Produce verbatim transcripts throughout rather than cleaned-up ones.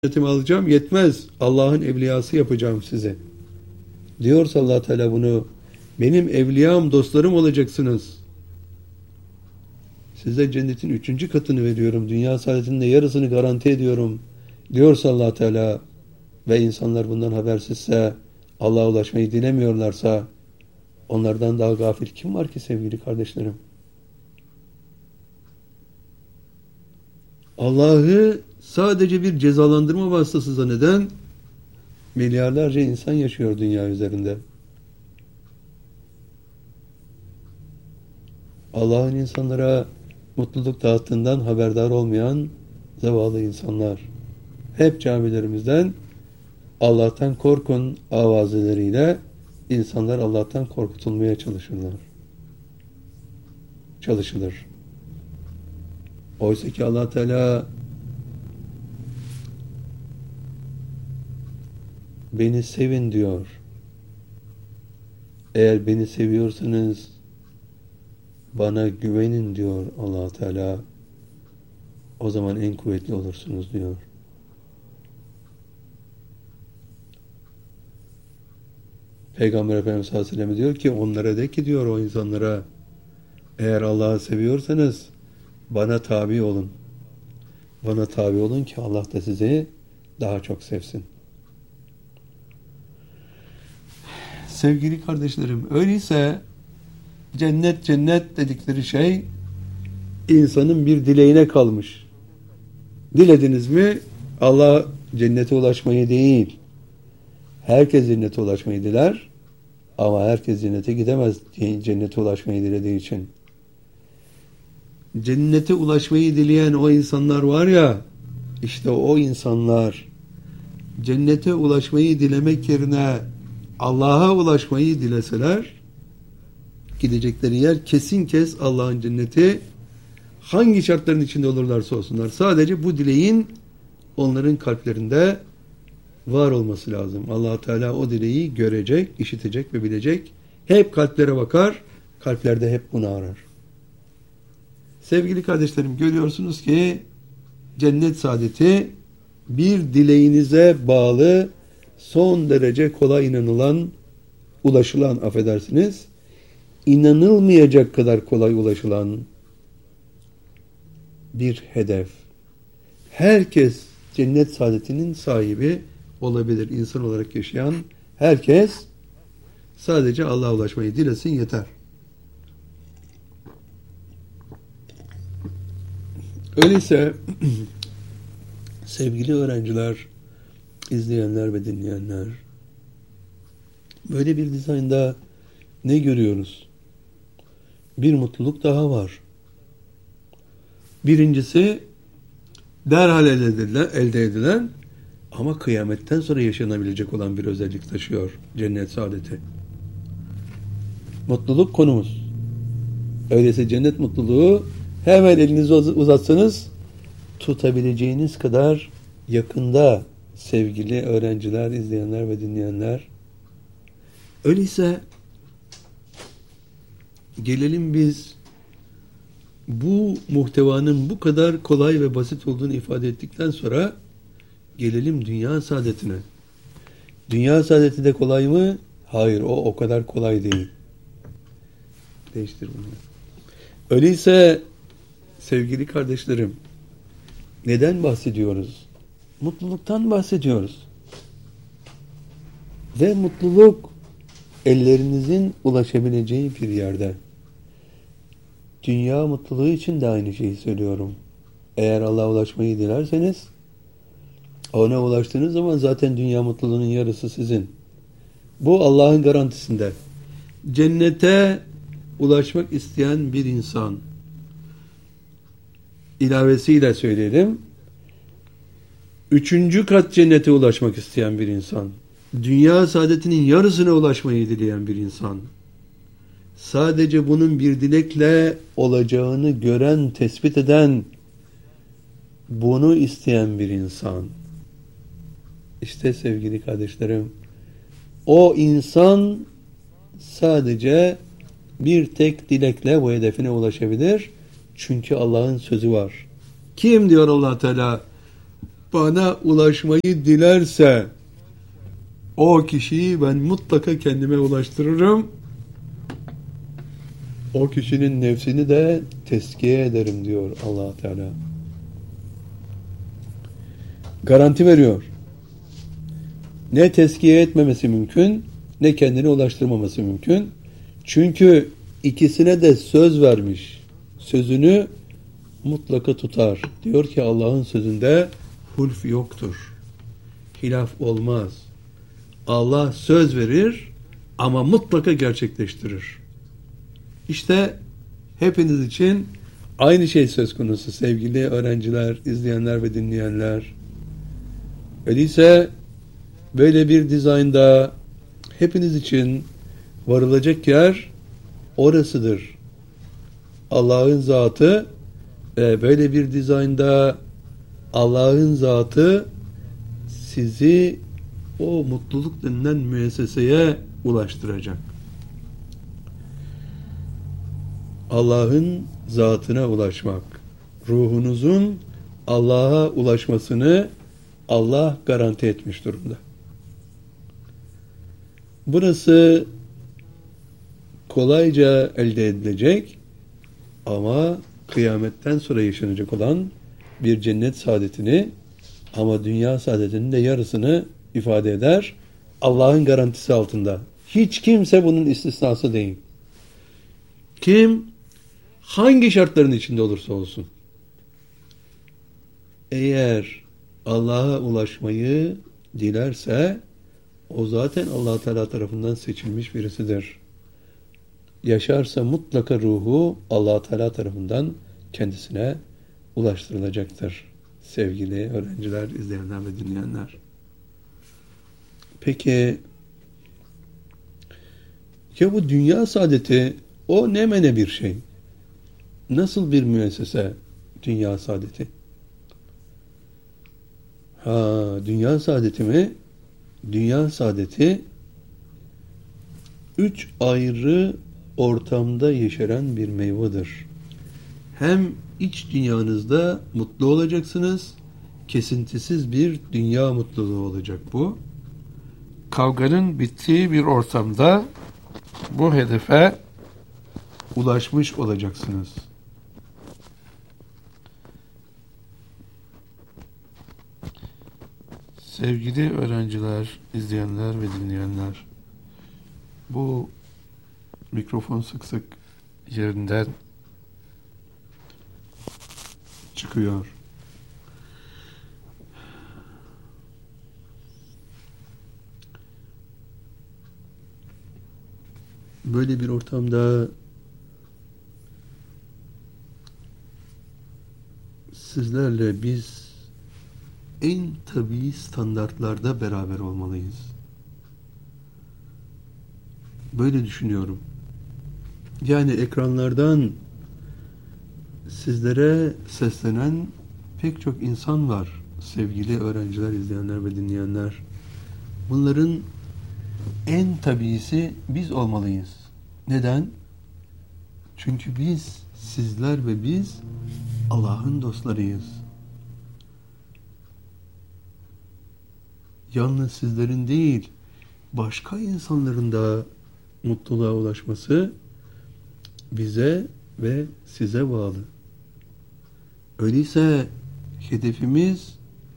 Cennetimi alacağım, yetmez. Allah'ın evliyası yapacağım size. Diyorsa Allah Teala bunu, benim evliyam, dostlarım olacaksınız. Size cennetin üçüncü katını veriyorum. Dünya saadetinin de yarısını garanti ediyorum. Diyorsa Allah Teala ve insanlar bundan habersizse, Allah'a ulaşmayı dilemiyorlarsa, onlardan daha gafil kim var ki sevgili kardeşlerim? Allah'ı sadece bir cezalandırma vasıtası zanneden milyarlarca insan yaşıyor dünya üzerinde. Allah'ın insanlara mutluluk dağıttığından haberdar olmayan zavallı insanlar. Hep camilerimizden Allah'tan korkun avazeleriyle insanlar Allah'tan korkutulmaya çalışırlar. Çalışılır. Oysa ki Allah Teala beni sevin diyor. Eğer beni seviyorsanız bana güvenin diyor Allah Teala. O zaman en kuvvetli olursunuz diyor. Peygamber Efendimiz sallallahu aleyhi ve sellem diyor ki onlara de ki diyor o insanlara, eğer Allah'ı seviyorsanız bana tabi olun. Bana tabi olun ki Allah da sizi daha çok sevsin. Sevgili kardeşlerim, öyleyse cennet cennet dedikleri şey insanın bir dileğine kalmış. Dilediniz mi Allah cennete ulaşmayı değil, herkes cennete ulaşmayı diler ama herkes cennete gidemez cennete ulaşmayı dilediği için. Cennete ulaşmayı dileyen o insanlar var ya, işte o insanlar cennete ulaşmayı dilemek yerine Allah'a ulaşmayı dileseler, gidecekleri yer kesin kes Allah'ın cenneti, hangi şartların içinde olurlarsa olsunlar. Sadece bu dileğin onların kalplerinde var olması lazım. Allah Teala o dileği görecek, işitecek ve bilecek. Hep kalplere bakar, kalplerde hep bunu arar. Sevgili kardeşlerim, görüyorsunuz ki cennet saadeti bir dileğinize bağlı, son derece kolay inanılan, ulaşılan, affedersiniz, inanılmayacak kadar kolay ulaşılan bir hedef. Herkes cennet saadetinin sahibi olabilir. İnsan olarak yaşayan herkes sadece Allah'a ulaşmayı dilesin yeter. Öyleyse sevgili öğrenciler, izleyenler ve dinleyenler, böyle bir dizaynda ne görüyoruz? Bir mutluluk daha var. Birincisi derhal elde edilen, elde edilen ama kıyametten sonra yaşanabilecek olan bir özellik taşıyor cennet saadeti. Mutluluk konumuz. Öyleyse cennet mutluluğu hemen elinizi uzatsanız tutabileceğiniz kadar yakında sevgili öğrenciler, izleyenler ve dinleyenler. Öyleyse gelelim biz bu muhtevanın bu kadar kolay ve basit olduğunu ifade ettikten sonra gelelim dünya saadetine. Dünya saadeti de kolay mı? Hayır, o o kadar kolay değil. Değiştir bunu. Öyleyse sevgili kardeşlerim, neden bahsediyoruz? Mutluluktan bahsediyoruz. Ve mutluluk ellerinizin ulaşabileceği bir yerde. Dünya mutluluğu için de aynı şeyi söylüyorum. Eğer Allah'a ulaşmayı dilerseniz, ona ulaştığınız zaman zaten dünya mutluluğunun yarısı sizin. Bu Allah'ın garantisinde. Cennete ulaşmak isteyen bir insan, ilavesiyle söyleyelim, üçüncü kat cennete ulaşmak isteyen bir insan, dünya saadetinin yarısına ulaşmayı dileyen bir insan, sadece bunun bir dilekle olacağını gören, tespit eden, bunu isteyen bir insan. İşte sevgili kardeşlerim, o insan sadece bir tek dilekle bu hedefine ulaşabilir. Çünkü Allah'ın sözü var. Kim diyor Allah Teala? bana ulaşmayı dilerse o kişiyi ben mutlaka kendime ulaştırırım. O kişinin nefsini de tezkiye ederim diyor Allah Teala. Garanti veriyor. Ne tezkiye etmemesi mümkün, ne kendine ulaştırmaması mümkün. Çünkü ikisine de söz vermiş. Sözünü mutlaka tutar. Diyor ki Allah'ın sözünde hulf yoktur. Hilaf olmaz. Allah söz verir ama mutlaka gerçekleştirir. İşte hepiniz için aynı şey söz konusu sevgili öğrenciler, izleyenler ve dinleyenler. Öyleyse böyle bir dizaynda hepiniz için varılacak yer orasıdır. Allah'ın zatı ve böyle bir dizaynda Allah'ın zatı sizi o mutluluk denilen müesseseye ulaştıracak. Allah'ın zatına ulaşmak, ruhunuzun Allah'a ulaşmasını Allah garanti etmiş durumda. Burası kolayca elde edilecek ama kıyametten sonra yaşanacak olan bir cennet saadetini ama dünya saadetinin de yarısını ifade eder. Allah'ın garantisi altında. Hiç kimse bunun istisnası değil. Kim hangi şartların içinde olursa olsun eğer Allah'a ulaşmayı dilerse o zaten Allah Teala tarafından seçilmiş birisidir. Yaşarsa mutlaka ruhu Allah Teala tarafından kendisine ulaştırılacaktır. Sevgili öğrenciler, izleyenler ve dinleyenler. Peki ya bu dünya saadeti o ne mene bir şey? Nasıl bir müessese dünya saadeti? Ha, dünya saadeti mi? Dünya saadeti üç ayrı ortamda yeşeren bir meyvedir. Hem iç dünyanızda mutlu olacaksınız, kesintisiz bir dünya mutluluğu olacak bu. Kavganın bittiği bir ortamda bu hedefe ulaşmış olacaksınız. Sevgili öğrenciler, izleyenler ve dinleyenler, bu mikrofon sık sık yerinden çıkıyor. Böyle bir ortamda sizlerle biz en tabii standartlarda beraber olmalıyız. Böyle düşünüyorum. Yani ekranlardan sizlere seslenen pek çok insan var. Sevgili öğrenciler, izleyenler ve dinleyenler. Bunların en tabiisi biz olmalıyız. Neden? Çünkü biz, sizler ve biz Allah'ın dostlarıyız. Yalnız sizlerin değil, başka insanların da mutluluğa ulaşması bize ve size bağlı. Öyleyse hedefimiz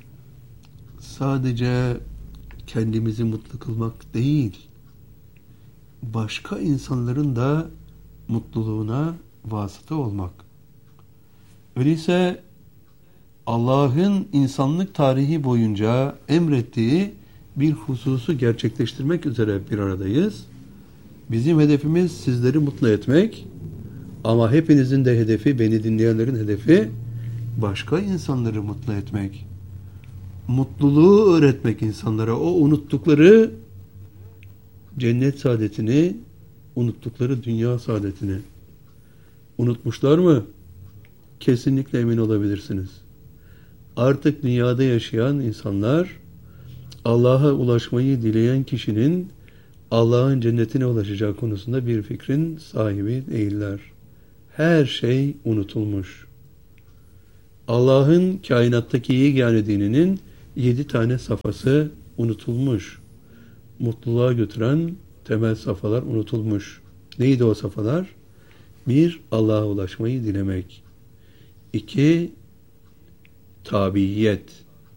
sadece kendimizi mutlu kılmak değil, başka insanların da mutluluğuna vasıta olmak. Öyleyse Allah'ın insanlık tarihi boyunca emrettiği bir hususu gerçekleştirmek üzere bir aradayız. Bizim hedefimiz sizleri mutlu etmek ama hepinizin de hedefi, beni dinleyenlerin hedefi başka insanları mutlu etmek. Mutluluğu öğretmek insanlara, o unuttukları cennet saadetini, unuttukları dünya saadetini. Unutmuşlar mı? Kesinlikle emin olabilirsiniz. Artık dünyada yaşayan insanlar Allah'a ulaşmayı dileyen kişinin Allah'ın cennetine ulaşacağı konusunda bir fikrin sahibi değiller. Her şey unutulmuş. Allah'ın kainattaki yegane dininin yedi tane safhası unutulmuş. Mutluluğa götüren temel safhalar unutulmuş. Neydi o safhalar? Bir, Allah'a ulaşmayı dilemek. İki, tabiyet.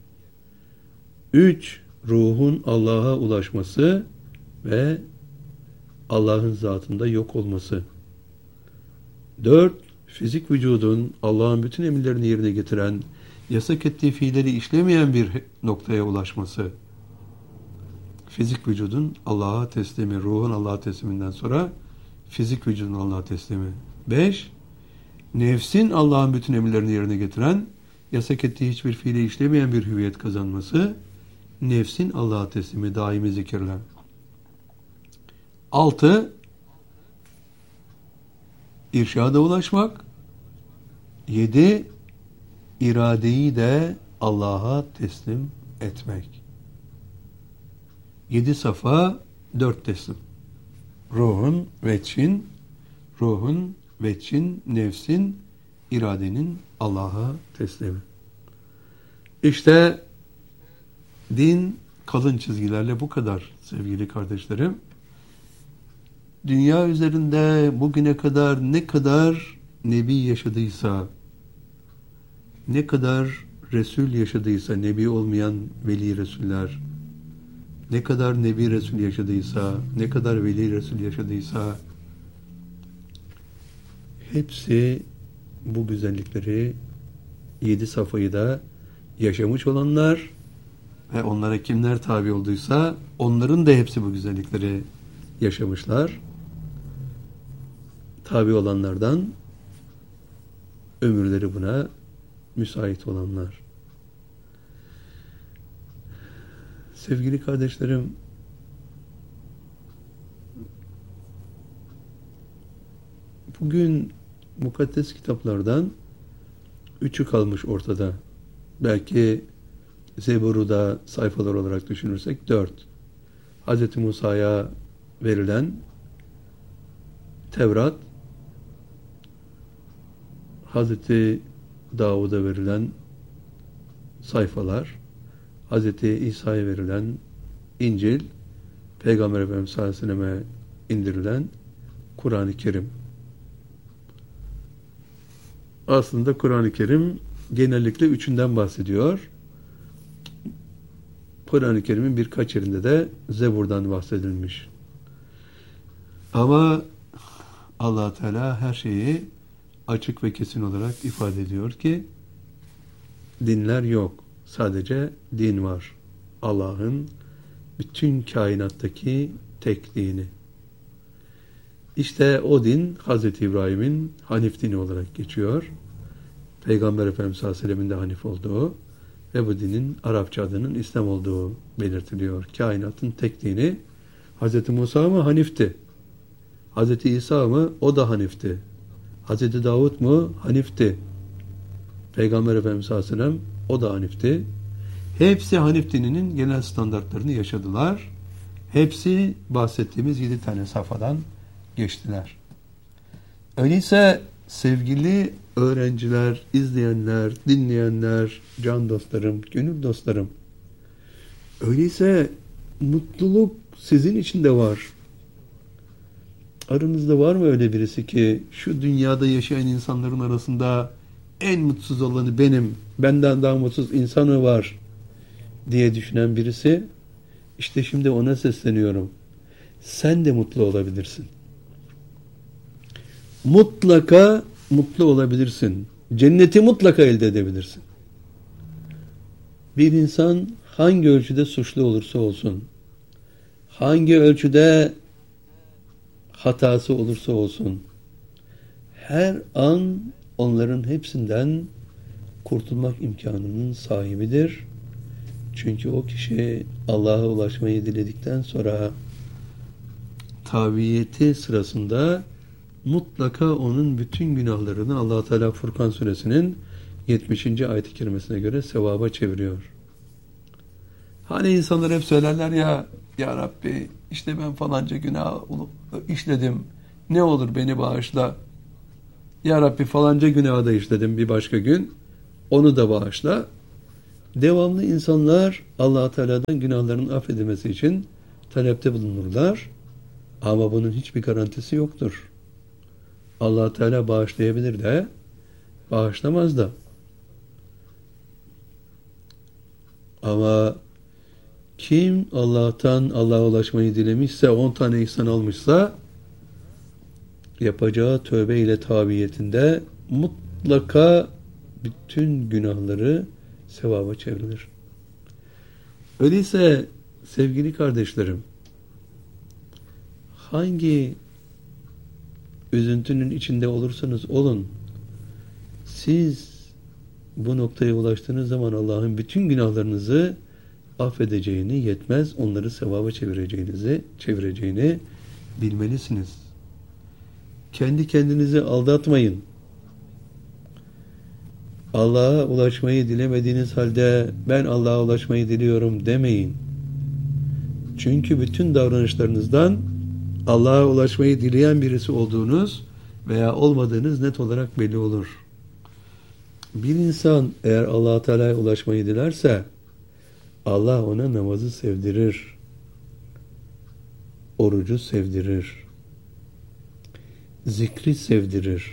Üç, ruhun Allah'a ulaşması ve Allah'ın zatında yok olması. Dört, fizik vücudun Allah'ın bütün emirlerini yerine getiren, yasak ettiği fiilleri işlemeyen bir noktaya ulaşması. Fizik vücudun Allah'a teslimi, ruhun Allah'a tesliminden sonra fizik vücudun Allah'a teslimi. Beş, nefsin Allah'ın bütün emirlerini yerine getiren, yasak ettiği hiçbir fiili işlemeyen bir hüviyet kazanması. Nefsin Allah'a teslimi, daimi zikirler. Altı, irşada ulaşmak. Yedi, iradeyi de Allah'a teslim etmek. Yedi safa, dört teslim. Ruhun, veçin, ruhun, veçin, nefsin, iradenin Allah'a teslimi. İşte din kalın çizgilerle bu kadar sevgili kardeşlerim. Dünya üzerinde bugüne kadar ne kadar Nebi yaşadıysa, ne kadar Resul yaşadıysa, Nebi olmayan Veli Resuller, ne kadar Nebi Resul yaşadıysa, ne kadar Veli Resul yaşadıysa, hepsi bu güzellikleri, yedi safhayı da yaşamış olanlar ve onlara kimler tabi olduysa, onların da hepsi bu güzellikleri yaşamışlar. Tabi olanlardan ömürleri buna müsait olanlar. Sevgili kardeşlerim, bugün mukaddes kitaplardan üçü kalmış ortada. Belki Zebur'da sayfalar olarak düşünürsek dört. Hz. Musa'ya verilen Tevrat, Hz. Davud'a verilen sayfalar, Hz. İsa'ya verilen İncil, Peygamber Efendimiz sallallahu aleyhi ve selleme indirilen Kur'an-ı Kerim. Aslında Kur'an-ı Kerim genellikle üçünden bahsediyor. Kur'an-ı Kerim'in birkaç yerinde de Zebur'dan bahsedilmiş. Ama Allah Teala her şeyi açık ve kesin olarak ifade ediyor ki dinler yok. Sadece din var. Allah'ın bütün kainattaki tek dini. İşte o din Hazreti İbrahim'in Hanif dini olarak geçiyor. Peygamber Efendimiz sallallahu aleyhi ve sellem'in de Hanif olduğu ve bu dinin Arapça adının İslam olduğu belirtiliyor. Kainatın tek dini. Hazreti Musa mı? Hanif'ti. Hazreti İsa mı? O da Hanif'ti. Hazreti Davud mu? Hanif'ti. Peygamber Efendimiz sallallahu aleyhi ve sellem o da Hanif'ti. Hepsi Hanif dininin genel standartlarını yaşadılar. Hepsi bahsettiğimiz yedi tane safhadan geçtiler. Öyleyse sevgili öğrenciler, izleyenler, dinleyenler, can dostlarım, gönül dostlarım, öyleyse mutluluk sizin içinde var. Aranızda var mı öyle birisi ki şu dünyada yaşayan insanların arasında en mutsuz olanı benim, benden daha mutsuz insan mı var diye düşünen birisi? İşte şimdi ona sesleniyorum. Sen de mutlu olabilirsin. Mutlaka mutlu olabilirsin. Cenneti mutlaka elde edebilirsin. Bir insan hangi ölçüde suçlu olursa olsun, hangi ölçüde hatası olursa olsun, her an onların hepsinden kurtulmak imkanının sahibidir. Çünkü o kişi Allah'a ulaşmayı diledikten sonra tabiyeti sırasında mutlaka onun bütün günahlarını Allah Teala Furkan suresinin yetmişinci ayet-i kerimesine göre sevaba çeviriyor. Hani insanlar hep söylerler ya, ya Rabbi işte ben falanca günah işledim, ne olur beni bağışla. Ya Rabbi falanca günahı da işledim bir başka gün, onu da bağışla. Devamlı insanlar Allah Teala'dan günahlarının affedilmesi için talepte bulunurlar. Ama bunun hiçbir garantisi yoktur. Allah Teala bağışlayabilir de, bağışlamaz da. Ama kim Allah'tan Allah'a ulaşmayı dilemişse, on tane ihsan almışsa, yapacağı tövbe ile tabiyetinde mutlaka bütün günahları sevaba çevrilir. Öyleyse sevgili kardeşlerim, hangi üzüntünün içinde olursanız olun, siz bu noktaya ulaştığınız zaman Allah'ın bütün günahlarınızı affedeceğini, yetmez onları sevaba çevireceğinizi, çevireceğini bilmelisiniz. Kendi kendinizi aldatmayın. Allah'a ulaşmayı dilemediğiniz halde ben Allah'a ulaşmayı diliyorum demeyin. Çünkü bütün davranışlarınızdan Allah'a ulaşmayı dileyen birisi olduğunuz veya olmadığınız net olarak belli olur. Bir insan eğer Allah-u Teala'ya ulaşmayı dilerse Allah ona namazı sevdirir, orucu sevdirir, zikri sevdirir.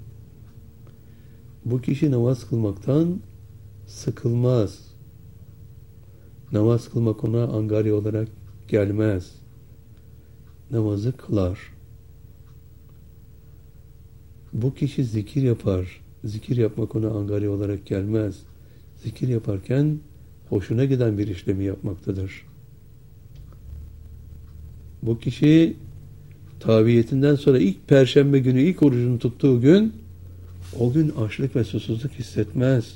Bu kişi namaz kılmaktan sıkılmaz. Namaz kılmak ona angarya olarak gelmez. Namazı kılar. Bu kişi zikir yapar. Zikir yapmak ona angarya olarak gelmez. Zikir yaparken hoşuna giden bir işlemi yapmaktadır. Bu kişi tabiyetinden sonra ilk perşembe günü, ilk orucunu tuttuğu gün, o gün açlık ve susuzluk hissetmez.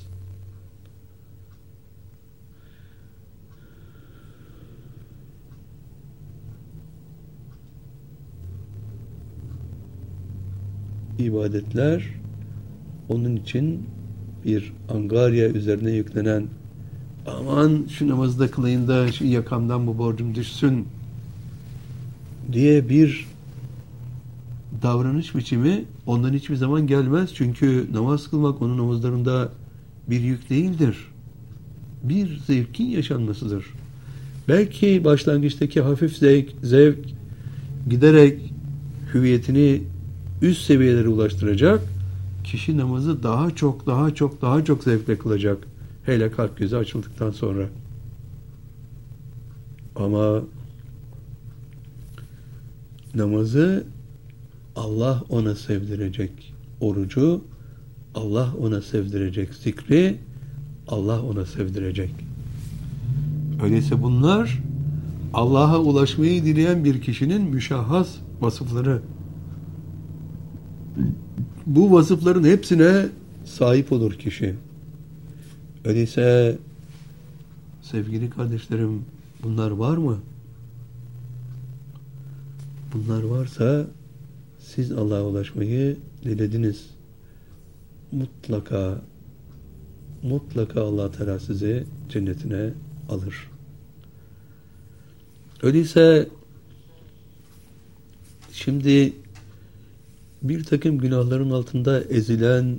İbadetler onun için bir angarya üzerine yüklenen, aman şu namazı da kılayım da şu yakamdan bu borcum düşsün diye bir davranış biçimi ondan hiçbir zaman gelmez. Çünkü namaz kılmak onun namazlarında bir yük değildir. Bir zevkin yaşanmasıdır. Belki başlangıçtaki hafif zevk, zevk giderek hüviyetini üst seviyelere ulaştıracak. Kişi namazı daha çok, daha çok, daha çok zevkle kılacak. Hele kalp gözü açıldıktan sonra. Ama namazı Allah ona sevdirecek. Orucu Allah ona sevdirecek. Zikri Allah ona sevdirecek. Öyleyse bunlar Allah'a ulaşmayı dileyen bir kişinin müşahhas vasıfları. Bu vasıfların hepsine sahip olur kişi. Öyleyse sevgili kardeşlerim, bunlar var mı? Bunlar varsa siz Allah'a ulaşmayı dilediniz. Mutlaka mutlaka Allah Teala sizi cennetine alır. Öyleyse şimdi bir takım günahların altında ezilen,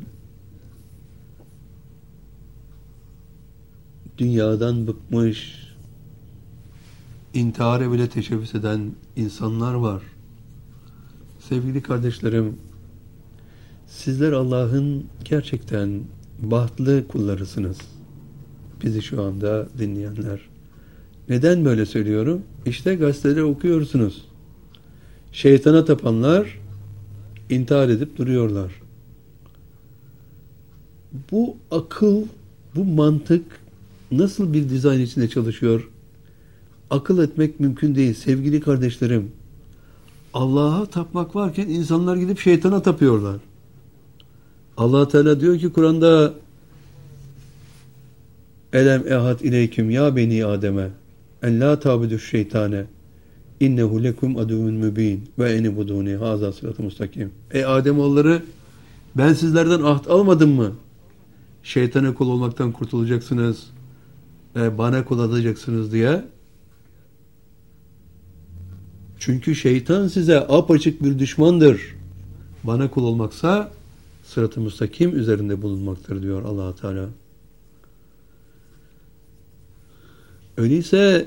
dünyadan bıkmış, intihara bile teşebbüs eden insanlar var. Sevgili kardeşlerim, sizler Allah'ın gerçekten bahtlı kullarısınız. Bizi şu anda dinleyenler. Neden böyle söylüyorum? İşte gazeteleri okuyorsunuz. Şeytana tapanlar intihar edip duruyorlar. Bu akıl, bu mantık nasıl bir dizayn içinde çalışıyor? Akıl etmek mümkün değil sevgili kardeşlerim. Allah'a tapmak varken insanlar gidip şeytana tapıyorlar. Allah Teala diyor ki Kur'an'da Elem ehad ileyküm ya beni Adem'e en la tabudu şeytane innehu lekum aduvun mübin ve enibuduni haza sıratı mustakim. Ey Ademoğulları, ben sizlerden ahd almadım mı? Şeytana kul olmaktan kurtulacaksınız, e, bana kul olacaksınız diye. Çünkü şeytan size apaçık bir düşmandır. Bana kul olmaksa sırat-ı müstakim üzerinde bulunmaktır diyor Allah Teala. Öyleyse